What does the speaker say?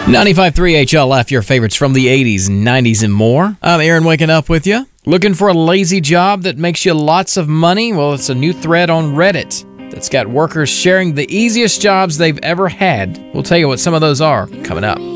95.3 HLF, your favorites from the 80s, 90s, and more. I'm Aaron, waking up with you. Looking for a lazy job that makes you lots of money? Well, it's a new thread on Reddit that's got workers sharing the easiest jobs they've ever had. We'll tell you what some of those are coming up.